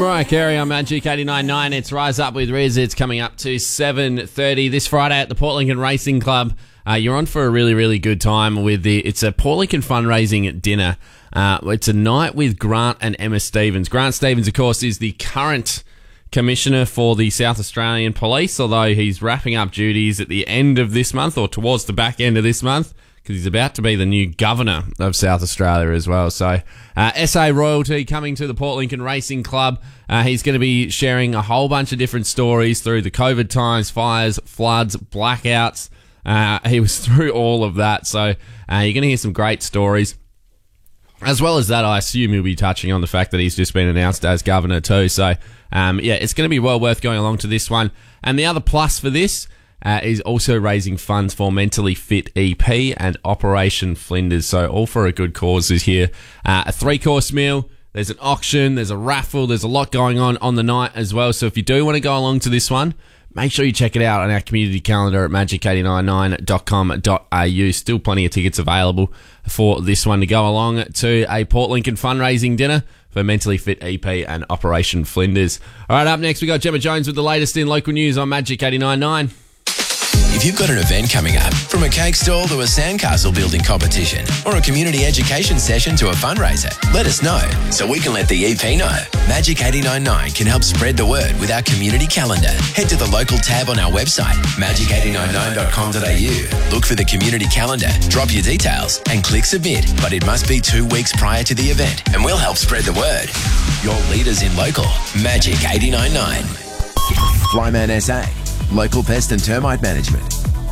Mariah Carey on Magic 89.9. It's Rise Up with Riz. It's coming up to 7:30 this Friday at the Port Lincoln Racing Club. You're on for a really, really good time with it's a Port Lincoln fundraising dinner. It's a night with Grant and Emma Stevens. Grant Stevens, of course, is the current Commissioner for the South Australian Police, although he's wrapping up duties at the end of this month or towards the back end of this month, because he's about to be the new governor of South Australia as well. So, SA royalty coming to the Port Lincoln Racing Club. He's going to be sharing a whole bunch of different stories through the COVID times, fires, floods, blackouts. He was through all of that. So, you're going to hear some great stories. As well as that, I assume he'll be touching on the fact that he's just been announced as governor too. So, it's going to be well worth going along to this one. And the other plus for this is also raising funds for Mentally Fit EP and Operation Flinders. So all for a good cause is here. A 3-course meal. There's an auction. There's a raffle. There's a lot going on the night as well. So if you do want to go along to this one, make sure you check it out on our community calendar at magic899.com.au. Still plenty of tickets available for this one to go along to a Port Lincoln fundraising dinner for Mentally Fit EP and Operation Flinders. All right, up next, we got Gemma Jones with the latest in local news on Magic 89.9. If you've got an event coming up, from a cake stall to a sandcastle building competition or a community education session to a fundraiser, let us know so we can let the EP know. Magic 89.9 can help spread the word with our community calendar. Head to the local tab on our website, magic899.com.au. Look for the community calendar, drop your details and click submit. But it must be 2 weeks prior to the event and we'll help spread the word. Your leaders in local, Magic 89.9. Flyman SA. Local pest and termite management.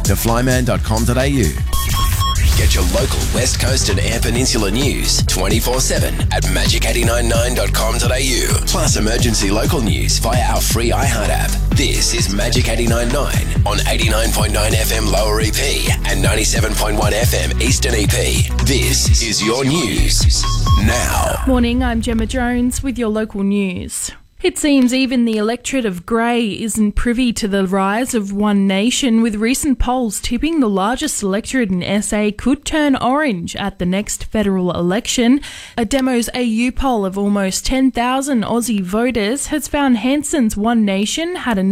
theflyman.com.au. Get your local West Coast and Eyre Peninsula news 24/7 at magic89.9.com.au. Plus emergency local news via our free iHeart app. This is Magic 89.9 on 89.9 FM Lower EP and 97.1 FM Eastern EP. This is your news now. Morning, I'm Gemma Jones with your local news. It seems even the electorate of Grey isn't privy to the rise of One Nation, with recent polls tipping the largest electorate in SA could turn orange at the next federal election. A Demos AU poll of almost 10,000 Aussie voters has found Hanson's One Nation had a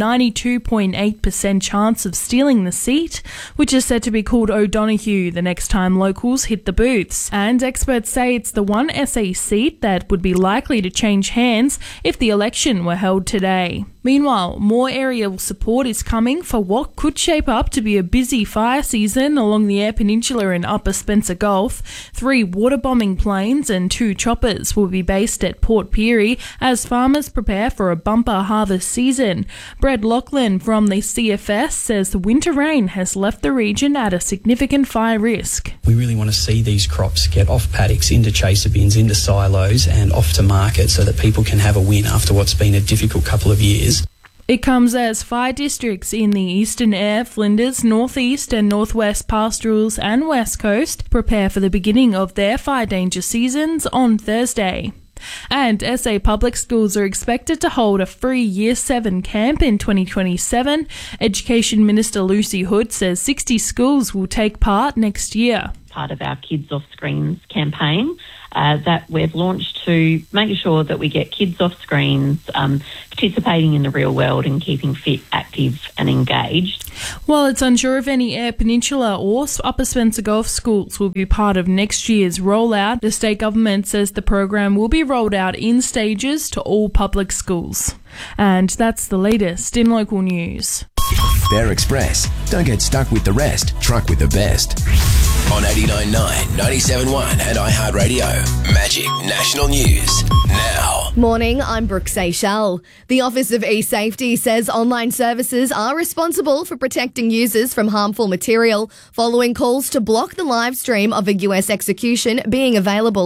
92.8% chance of stealing the seat, which is said to be called O'Donoghue the next time locals hit the booths. And experts say it's the one SA seat that would be likely to change hands if the election were held today. Meanwhile, more aerial support is coming for what could shape up to be a busy fire season along the Eyre Peninsula and Upper Spencer Gulf. 3 water-bombing planes and 2 choppers will be based at Port Pirie as farmers prepare for a bumper harvest season. Brett Lachlan from the CFS says the winter rain has left the region at a significant fire risk. We really want to see these crops get off paddocks, into chaser bins, into silos and off to market so that people can have a win after what's been a difficult couple of years. It comes as fire districts in the Eastern Eyre, Flinders, North East and Northwest Pastorals and West Coast prepare for the beginning of their fire danger seasons on Thursday. And SA Public Schools are expected to hold a free Year 7 camp in 2027. Education Minister Lucy Hood says 60 schools will take part next year. Part of our Kids Off Screens campaign that we've launched to make sure that we get kids off screens, participating in the real world and keeping fit, active and engaged. While it's unsure if any Eyre Peninsula or Upper Spencer Gulf schools will be part of next year's rollout, the state government says the program will be rolled out in stages to all public schools. And that's the latest in local news. Bear Express. Don't get stuck with the rest. Truck with the best. On 89.9, 97.1 and iHeartRadio. Magic National News now. Morning, I'm Brooke Seychelles. The Office of E-Safety says online services are responsible for protecting users from harmful material following calls to block the live stream of a US execution being available